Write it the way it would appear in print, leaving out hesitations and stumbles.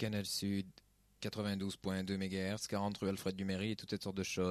Canal Sud, 92.2 MHz, 40 rue Alfred Duméry et toutes sortes de choses.